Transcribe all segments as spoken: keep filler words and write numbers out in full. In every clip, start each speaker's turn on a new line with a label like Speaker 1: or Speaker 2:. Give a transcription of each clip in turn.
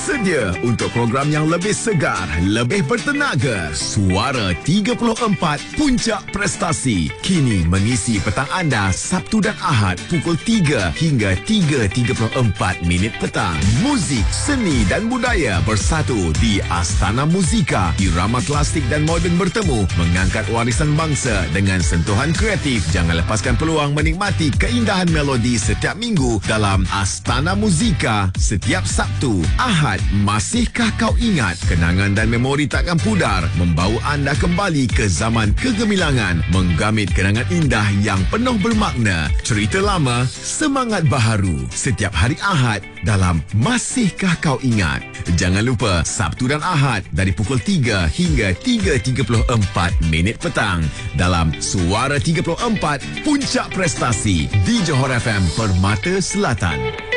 Speaker 1: Bersedia untuk program yang lebih segar, lebih bertenaga. Suara tiga puluh empat Puncak Prestasi. Kini mengisi petang anda Sabtu dan Ahad pukul tiga hingga tiga tiga puluh empat minit petang. Muzik, seni dan budaya bersatu di Astana Muzika. Irama klasik dan moden bertemu, mengangkat warisan bangsa dengan sentuhan kreatif. Jangan lepaskan peluang menikmati keindahan melodi setiap minggu dalam Astana Muzika. Setiap Sabtu, Ahad, masihkah kau ingat? Kenangan dan memori takkan pudar, membawa anda kembali ke zaman kegemilangan, menggamit kenangan indah yang penuh bermakna. Cerita lama, semangat baharu. Setiap hari Ahad dalam Masihkah Kau Ingat. Jangan lupa, Sabtu dan Ahad dari pukul tiga hingga tiga tiga puluh empat minit petang dalam Suara tiga puluh empat Puncak Prestasi di Johor F M Permata Selatan.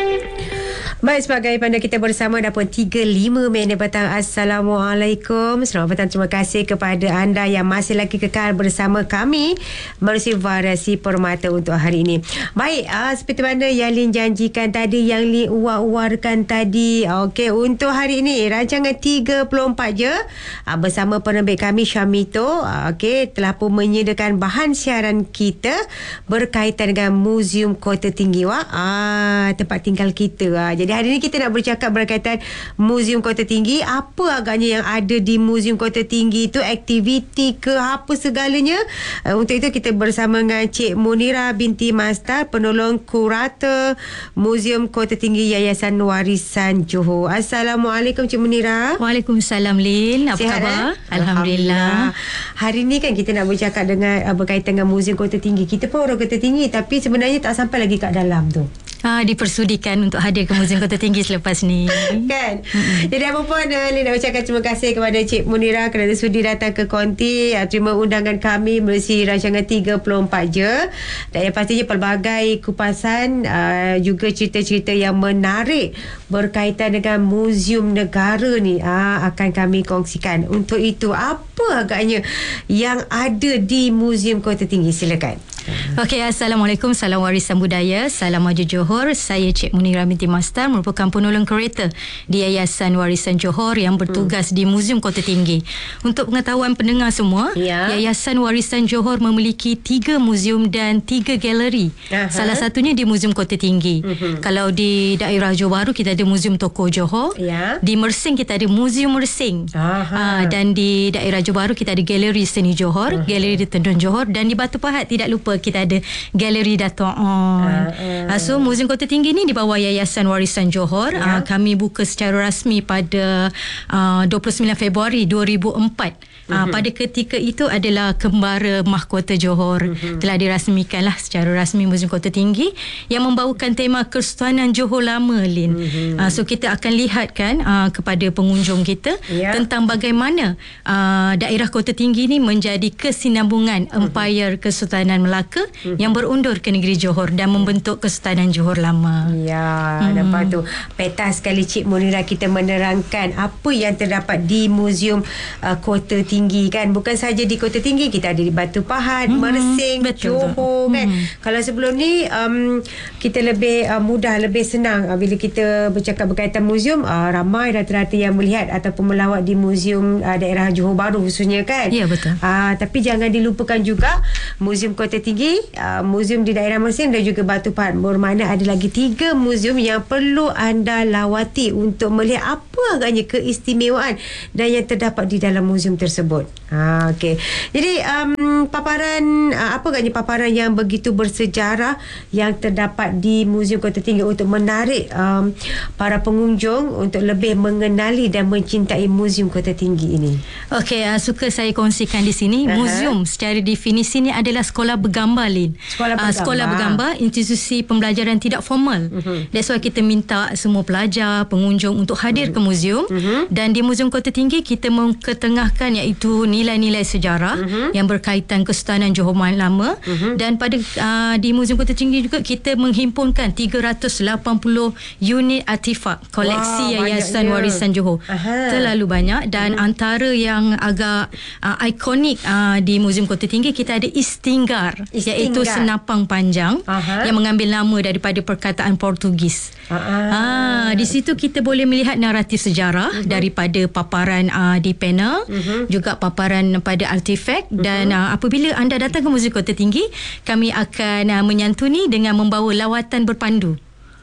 Speaker 2: Baik, sebagai panda kita bersama dah pun tiga puluh lima minit petang. Assalamualaikum. Selamat petang. Terima kasih kepada anda yang masih lagi kekal bersama kami melalui Variasi Permata untuk hari ini. Baik, uh, seperti mana yang Lin janjikan tadi, yang Lin uar-uarkan tadi. Okey, untuk hari ini rancangan tiga puluh empat je uh, bersama penerbit kami Syamito. Uh, Okey, telah pun menyediakan bahan siaran kita berkaitan dengan Muzium Kota Tinggi. Wah, uh, tempat tinggal kita. Uh, jadi hari ini kita nak bercakap berkaitan Muzium Kota Tinggi. Apa agaknya yang ada di Muzium Kota Tinggi itu, aktiviti ke apa segalanya. Uh, untuk itu kita bersama dengan Cik Munira binti Mastar, penolong kurator Muzium Kota Tinggi Yayasan Warisan Johor. Assalamualaikum Cik Munira.
Speaker 3: Waalaikumsalam Lin. Apa
Speaker 2: Sihat,
Speaker 3: khabar?
Speaker 2: eh?
Speaker 3: Alhamdulillah. Alhamdulillah.
Speaker 2: Hari ni kan kita nak bercakap dengan uh, berkaitan dengan Muzium Kota Tinggi. Kita pun orang Kota Tinggi tapi sebenarnya tak sampai lagi kat dalam tu.
Speaker 3: Ah, dipersudikan untuk hadir ke Muzium Kota Tinggi selepas ni.
Speaker 2: Kan? Mm-hmm. Jadi apa pun, uh, Lin nak ucapkan terima kasih kepada Cik Munira kerana sudi datang ke Konti, uh, terima undangan kami melalui rancangan tiga puluh empat je. Dan yang pastinya pelbagai kupasan, uh, juga cerita-cerita yang menarik berkaitan dengan Muzium Negara ni uh, akan kami kongsikan. Untuk itu, apa agaknya yang ada di Muzium Kota Tinggi? Silakan.
Speaker 3: Okey, Assalamualaikum, salam warisan budaya, salam maju Johor. Saya Cik Munira binti Mastar, merupakan penolong kurator di Yayasan Warisan Johor yang bertugas hmm. di Muzium Kota Tinggi. Untuk pengetahuan pendengar semua, ya. Yayasan Warisan Johor memiliki tiga muzium dan tiga galeri. Aha. Salah satunya di Muzium Kota Tinggi. Uh-huh. Kalau di daerah Johor Bahru, kita ada Muzium Tokoh Johor. Ya. Di Mersing kita ada Muzium Mersing. Uh, dan di daerah Johor Bahru kita ada Galeri Seni Johor, uh-huh. Galeri Tendun Johor, dan di Batu Pahat tidak lupa kita ada Galeri Dato' On. Uh, uh. So Muzium Kota Tinggi ni di bawah Yayasan Warisan Johor. Yeah. Uh, kami buka secara rasmi pada uh, dua puluh sembilan Februari dua ribu empat. Uh, uh-huh. Pada ketika itu adalah kembara Mahkota Johor. Uh-huh. Telah dirasmikanlah secara rasmi Muzium Kota Tinggi yang membawakan tema Kesultanan Johor Lama, Lin. Uh-huh. Uh, so kita akan lihatkan uh, kepada pengunjung kita yeah. tentang bagaimana uh, daerah Kota Tinggi ni menjadi kesinambungan uh-huh. Empayar Kesultanan Melaka uh-huh. yang berundur ke negeri Johor dan membentuk Kesultanan Johor Lama.
Speaker 2: Ya, hmm. lepas tu peta sekali Cik Munira kita menerangkan apa yang terdapat di Muzium uh, Kota Tinggi, kan. Bukan saja di Kota Tinggi, kita ada di Batu Pahat, hmm. Mersing, betul, Johor, betul. kan. Hmm. Kalau sebelum ni um, kita lebih uh, mudah, lebih senang uh, bila kita bercakap berkaitan muzium, uh, ramai rata-rata yang melihat ataupun melawat di Muzium uh, daerah Johor Bahru khususnya, kan.
Speaker 3: Ya, betul.
Speaker 2: Uh, tapi jangan dilupakan juga Muzium Kota Tinggi, uh, muzium di daerah Mersing dan juga Batu Pahat. Bermakna ada lagi tiga muzium yang perlu anda lawati untuk melihat apa agaknya keistimewaan dan yang terdapat di dalam muzium tersebut. Ha, okey. Jadi um, paparan uh, apa agaknya paparan yang begitu bersejarah yang terdapat di Muzium Kota Tinggi untuk menarik um, para pengunjung untuk lebih mengenali dan mencintai Muzium Kota Tinggi ini.
Speaker 3: Okey, uh, suka saya kongsikan di sini. Uh-huh. Muzium secara definisi ni adalah sekolah bergambar, Lin. Sekolah bergambar. Uh, sekolah bergambar, institusi pembelajaran tidak formal. Uh-huh. That's why kita minta semua pelajar, pengunjung untuk hadir uh-huh. ke muzium. Uh-huh. Dan di Muzium Kota Tinggi kita mengketengahkan iaitu nilai-nilai sejarah uh-huh. yang berkaitan Kesultanan Johor Lama. Uh-huh. Dan pada uh, di Muzium Kota Tinggi juga kita menghimpunkan tiga ratus lapan puluh unit artifak koleksi wow, Yayasan banyaknya. Warisan Johor. Uh-huh. Terlalu banyak. Dan uh-huh. antara yang agak uh, ikonik uh, di Muzium Kota Tinggi kita ada istinggar, istinggar. iaitu senapang panjang uh-huh. yang mengambil nama daripada perkataan Portugis. Uh-huh. Ah, di situ kita boleh melihat naratif sejarah uh-huh. daripada paparan uh, di panel, uh-huh. juga paparan pada artifak, uh-huh. dan uh, apabila anda datang ke Muzium Kota Tinggi, kami akan uh, menyantuni dengan membawa lawatan berpandu.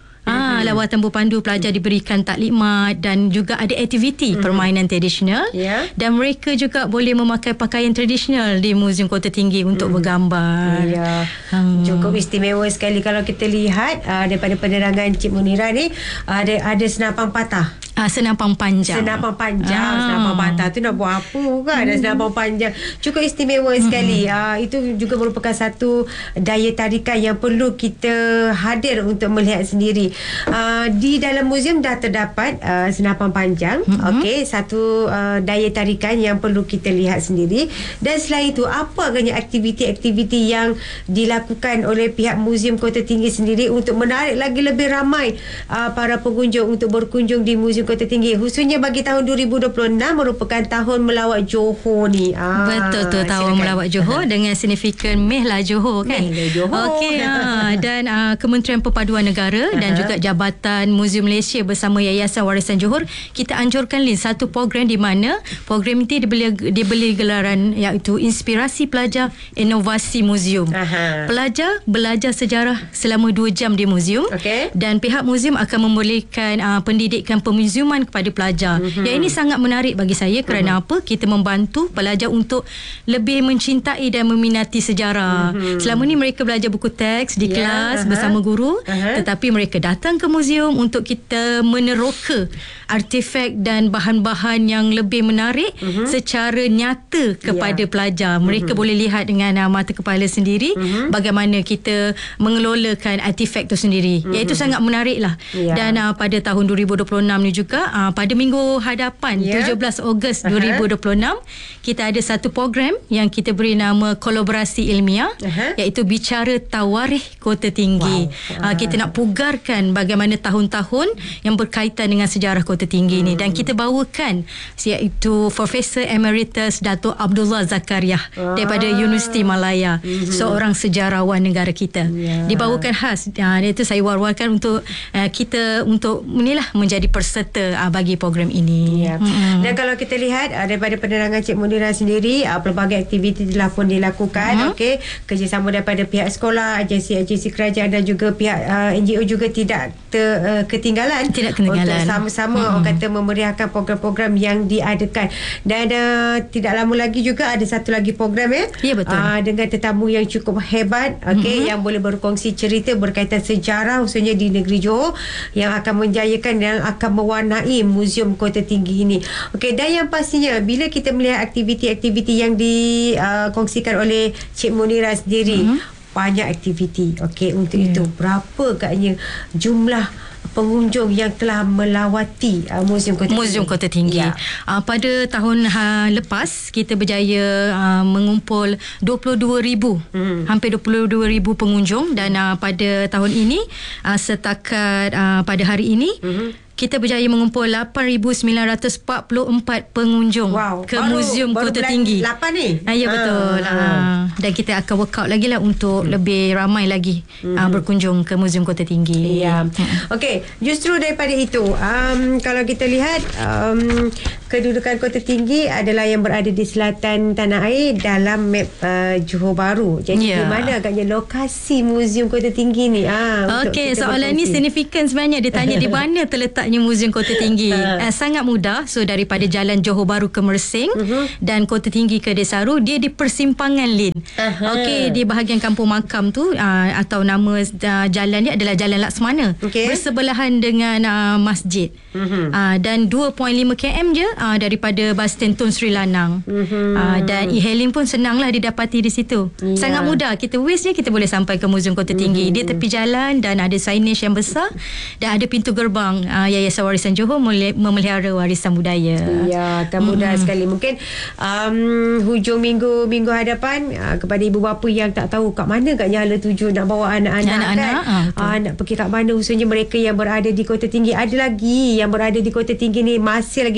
Speaker 3: Ah, lawatan berpandu, pelajar diberikan taklimat dan juga ada aktiviti mm-hmm. permainan tradisional, yeah. dan mereka juga boleh memakai pakaian tradisional di Muzium Kota Tinggi untuk mm-hmm. bergambar.
Speaker 2: Ya, hmm. cukup istimewa sekali kalau kita lihat uh, daripada penerangan Cik Munirah ni, ada ada senapan patah.
Speaker 3: Ah, senapang panjang.
Speaker 2: Senapang panjang, ah. senapang patah tu nak buat apa kan? Ada hmm. senapang panjang. Cukup istimewa hmm. sekali. Ah, itu juga merupakan satu daya tarikan yang perlu kita hadir untuk melihat sendiri. Ah, di dalam muzium dah terdapat ah, senapang panjang. Hmm. Okey, satu ah, daya tarikan yang perlu kita lihat sendiri. Dan selain itu, apa agaknya aktiviti-aktiviti yang dilakukan oleh pihak Muzium Kota Tinggi sendiri untuk menarik lagi lebih ramai ah, para pengunjung untuk berkunjung di Muzium Kota Tinggi, khususnya bagi tahun dua ribu dua puluh enam merupakan tahun melawat Johor ni. Ah,
Speaker 3: betul tu, tahun silakan. Melawat Johor dengan signifikan Mehlah Johor kan.
Speaker 2: Mehlah Johor.
Speaker 3: Okey, ha, dan uh, Kementerian Perpaduan Negara uh-huh. dan juga Jabatan Muzium Malaysia bersama Yayasan Warisan Johor, kita anjurkan link satu program di mana program ini dibeli dibeli gelaran iaitu Inspirasi Pelajar Inovasi Muzium. Uh-huh. Pelajar belajar sejarah selama dua jam di muzium, okay. dan pihak muzium akan membolehkan uh, pendidikan pemuzium kepada pelajar. Mm-hmm. Yang ini sangat menarik bagi saya kerana mm-hmm. apa? Kita membantu pelajar untuk lebih mencintai dan meminati sejarah. Mm-hmm. Selama ni mereka belajar buku teks di yeah, kelas uh-huh. bersama guru, uh-huh. tetapi mereka datang ke muzium untuk kita meneroka artifak dan bahan-bahan yang lebih menarik mm-hmm. secara nyata kepada yeah. pelajar. Mereka mm-hmm. boleh lihat dengan uh, mata kepala sendiri mm-hmm. bagaimana kita mengelolakan artifak itu sendiri. Mm-hmm. Iaitu sangat menariklah. Yeah. Dan uh, pada tahun dua ribu dua puluh enam ni juga uh, pada minggu hadapan yeah. tujuh belas Ogos uh-huh. dua ribu dua puluh enam kita ada satu program yang kita beri nama kolaborasi ilmiah, uh-huh. iaitu Bicara Tawarikh Kota Tinggi. Wow. Uh, kita nak pugarkan bagaimana tahun-tahun yang berkaitan dengan sejarah Kota Tinggi hmm. ni, dan kita bawakan iaitu Profesor Emeritus Dato' Abdullah Zakaria ah. daripada Universiti Malaya, hmm. seorang sejarawan negara kita. Yeah. Dibawakan khas, uh, itu saya war-warkan untuk uh, kita untuk inilah menjadi peserta uh, bagi program ini. Ya. Hmm.
Speaker 2: Dan kalau kita lihat uh, daripada penerangan Cik Munirah sendiri, uh, pelbagai aktiviti telah pun dilakukan. Hmm. Okey, kerjasama daripada pihak sekolah, agensi-agensi kerajaan dan juga pihak uh, N G O juga tidak ter, uh, ketinggalan.
Speaker 3: Tidak ketinggalan.
Speaker 2: Untuk sama-sama hmm. orang kata memeriahkan program-program yang diadakan. Dan uh, tidak lama lagi juga ada satu lagi program ya.
Speaker 3: Ya, betul.
Speaker 2: Uh, dengan tetamu yang cukup hebat, okey, hmm. yang boleh berkongsi cerita berkaitan sejarah khususnya di negeri Johor yang akan menjayakan dan akan mewarnai Muzium Kota Tinggi ini. Okey, dan yang pastinya bila kita melihat aktiviti-aktiviti yang dikongsikan uh, oleh Cik Munirah sendiri, mm-hmm. banyak aktiviti. Okey, untuk yeah. itu berapa katanya jumlah pengunjung yang telah melawati uh, Muzium Kota
Speaker 3: Muzium
Speaker 2: Tinggi.
Speaker 3: Kota Tinggi. Ya. Uh, pada tahun uh, lepas kita berjaya uh, mengumpul dua puluh dua ribu, hmm. hampir dua puluh dua ribu pengunjung, dan uh, pada tahun ini uh, setakat uh, pada hari ini hmm. kita berjaya mengumpul lapan ribu sembilan ratus empat puluh empat pengunjung wow, ke baru, Muzium baru Kota Tinggi.
Speaker 2: lapan ni?
Speaker 3: Ah, ya, betul. Ah, ah. Dan kita akan work out lagi lah untuk hmm. lebih ramai lagi hmm. ah, berkunjung ke Muzium Kota Tinggi.
Speaker 2: Ya. Hmm. Okey, justru daripada itu, um, kalau kita lihat um, kedudukan Kota Tinggi adalah yang berada di selatan tanah air dalam map uh, Johor Bahru. Jadi yeah. di mana agaknya lokasi Muzium Kota Tinggi ni? Ah,
Speaker 3: Okey, soalan ni signifikan sebenarnya. Dia tanya di mana terletak Muzium Kota Tinggi. uh, sangat mudah. So daripada Jalan Johor Bahru ke Mersing uh-huh. dan Kota Tinggi ke Desaru, dia di persimpangan Lin. Uh-huh. Okey, di bahagian Kampung Makam tu uh, atau nama uh, jalan dia adalah Jalan Laksmana. Okay. Bersebelahan dengan uh, masjid. Uh-huh. Uh, dan dua perpuluhan lima kilometer je uh, daripada bas stand Tun Sri Lanang. Uh-huh. Uh, dan e-hailing pun senanglah didapati di situ. Yeah. Sangat mudah. Kita waste je kita boleh sampai ke Muzium Kota Tinggi. Uh-huh. Dia tepi jalan dan ada signage yang besar dan ada pintu gerbang uh, Yayasan Warisan Johor memelihara warisan budaya.
Speaker 2: Ya, akan mudah mm-hmm. sekali. Mungkin um, hujung minggu minggu hadapan uh, kepada ibu bapa yang tak tahu kat mana katnya hala tuju nak bawa anak-anak, anak-anak kan. Ah, uh, nak pergi kat mana, khususnya mereka yang berada di Kota Tinggi. Ada lagi yang berada di Kota Tinggi ni masih lagi belum menjadi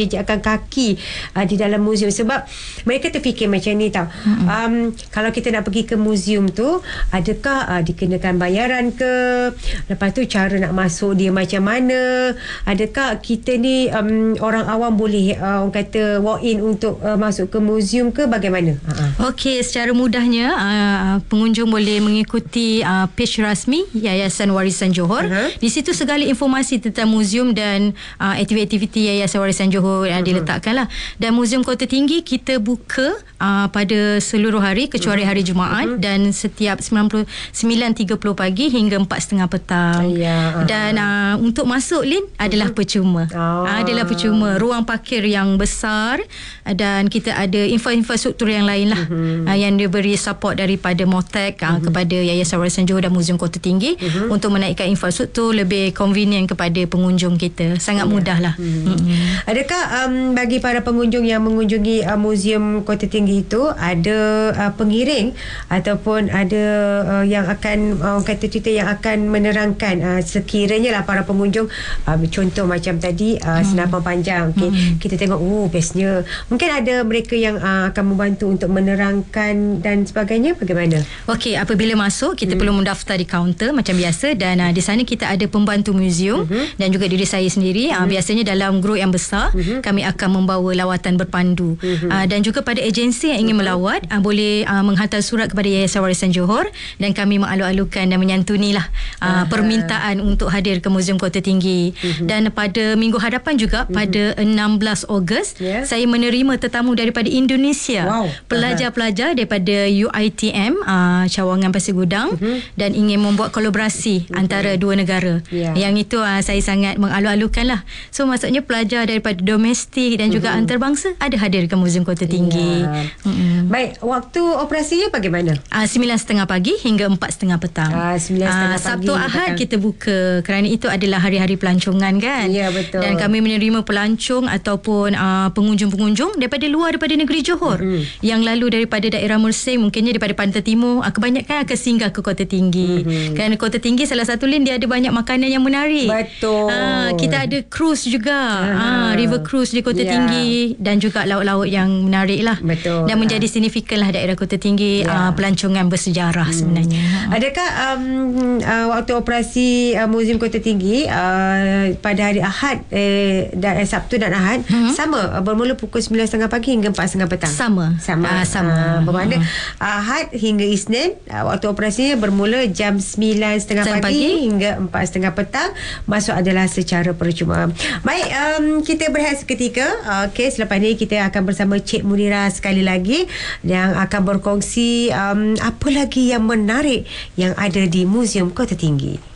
Speaker 2: menjejakkan kaki uh, di dalam muzium. Sebab mereka terfikir macam ni tau. Mm-hmm. Um, kalau kita nak pergi ke muzium tu, adakah uh, dikenakan bayaran ke? Lepas tu cara nak masuk dia macam mana? Adakah kita ni um, orang awam boleh uh, orang kata walk in untuk uh, masuk ke muzium ke bagaimana? Uh-huh.
Speaker 3: Okey, secara mudahnya uh, pengunjung boleh mengikuti uh, page rasmi Yayasan Warisan Johor. Uh-huh. Di situ segala informasi tentang muzium dan uh, aktiviti-aktiviti Yayasan Warisan Johor uh-huh. diletakkanlah. Dan Muzium Kota Tinggi kita buka uh, pada seluruh hari kecuali hari Jumaat uh-huh. dan setiap sembilan tiga puluh pagi hingga empat tiga puluh petang. Uh-huh. Dan uh, untuk masuk Lin adalah uh-huh. percuma. Uh, adalah percuma. Ruang parkir yang besar dan kita ada infrastruktur yang lain lah uh-huh. uh, yang diberi support daripada MOTEC uh, uh-huh. kepada Yayasan Warisan Johor dan Muzium Kota Tinggi uh-huh. untuk menaikkan infrastruktur lebih convenient kepada pengunjung kita. Sangat yeah. mudah lah. Uh-huh. Uh-huh.
Speaker 2: Adakah um, bagi para pengunjung yang mengunjungi uh, Muzium Kota Tinggi itu ada uh, pengiring ataupun ada uh, yang akan uh, kata cerita yang akan menerangkan uh, sekiranya lah para pengunjung uh, contoh macam tadi uh, hmm. senapan panjang okay. hmm. kita tengok oh bestnya mungkin ada mereka yang uh, akan membantu untuk menerangkan dan sebagainya bagaimana?
Speaker 3: Okey, apabila masuk kita hmm. perlu mendaftar di kaunter macam biasa dan uh, di sana kita ada pembantu muzium hmm. dan juga diri saya sendiri hmm. uh, biasanya dalam grup yang besar hmm. kami akan membawa lawatan berpandu hmm. uh, dan juga pada agensi yang ingin melawat uh, boleh uh, menghantar surat kepada Yayasan Warisan Johor dan kami mengalu-alukan dan menyantunilah uh, permintaan untuk hadir ke Muzium Kota Tinggi. Uh-huh. Dan pada minggu hadapan juga uh-huh. pada enam belas Ogos yeah. saya menerima tetamu daripada Indonesia. Wow. Pelajar-pelajar daripada U I T M uh, Cawangan Pasir Gudang uh-huh. dan ingin membuat kolaborasi uh-huh. antara dua negara. Yeah. Yang itu uh, saya sangat mengalu-alukan lah. So maksudnya pelajar daripada domestik dan juga uh-huh. antarabangsa ada hadir ke Muzium Kota Tinggi. Yeah. Uh-huh.
Speaker 2: Baik, waktu operasinya bagaimana?
Speaker 3: Uh, sembilan tiga puluh pagi hingga empat tiga puluh petang.
Speaker 2: Ah, sembilan tiga puluh
Speaker 3: uh,
Speaker 2: pagi.
Speaker 3: Sabtu Ahad kita buka kerana itu adalah hari-hari pelancongan kan.
Speaker 2: Ya, betul.
Speaker 3: Dan kami menerima pelancong ataupun uh, pengunjung-pengunjung daripada luar daripada negeri Johor mm-hmm. yang lalu daripada daerah Mersing, mungkinnya daripada Pantai Timur, uh, kebanyakan akan singgah ke Kota Tinggi. Mm-hmm. Kerana Kota Tinggi salah satu Lin dia ada banyak makanan yang menarik.
Speaker 2: Betul.
Speaker 3: Uh, kita ada cruise juga. Uh-huh. Uh, river cruise di Kota yeah. Tinggi dan juga laut-laut yang menarik lah.
Speaker 2: Betul.
Speaker 3: Dan menjadi signifikan lah daerah Kota Tinggi yeah. uh, pelancongan bersejarah hmm. sebenarnya.
Speaker 2: Adakah um, uh, waktu operasi uh, Muzium Kota Tinggi uh, pada hari Ahad eh, dan eh, Sabtu dan Ahad hmm. sama uh, bermula pukul sembilan tiga puluh pagi hingga empat tiga puluh petang?
Speaker 3: Sama.
Speaker 2: Sama.
Speaker 3: Uh, sama.
Speaker 2: Uh, bermakna hmm. Ahad hingga Isnin uh, waktu operasinya bermula jam sembilan tiga puluh pagi, pagi hingga empat tiga puluh petang. Masuk adalah secara percuma. Baik, um, kita berehat seketika. Uh, Okey, selepas ini kita akan bersama Cik Munira sekali lagi yang akan berkongsi um, apa lagi yang menarik yang ada di Muzium Kota Tinggi.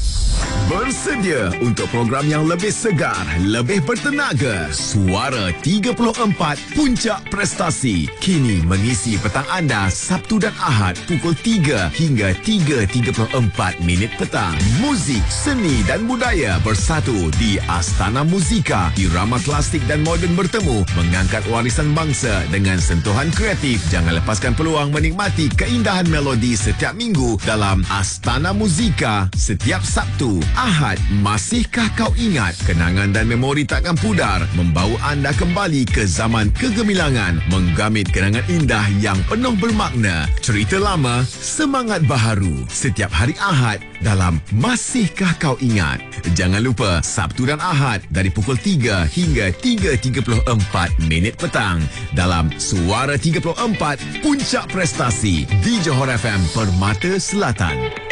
Speaker 1: Bersedia untuk program yang lebih segar, lebih bertenaga. Suara tiga puluh empat Puncak Prestasi kini mengisi petang anda Sabtu dan Ahad pukul tiga hingga tiga tiga puluh empat minit petang. Muzik, seni dan budaya bersatu di Astana Muzika. Irama klasik dan moden bertemu mengangkat warisan bangsa dengan sentuhan kreatif. Jangan lepaskan peluang menikmati keindahan melodi setiap minggu dalam Astana Muzika setiap Sabtu. Ahad, masihkah kau ingat? Kenangan dan memori takkan pudar membawa anda kembali ke zaman kegemilangan, menggamit kenangan indah yang penuh bermakna. Cerita lama, semangat baharu. Setiap hari Ahad dalam Masihkah Kau Ingat. Jangan lupa Sabtu dan Ahad dari pukul tiga hingga tiga tiga puluh empat minit petang dalam Suara tiga puluh empat Puncak Prestasi di Johor F M Permata Selatan.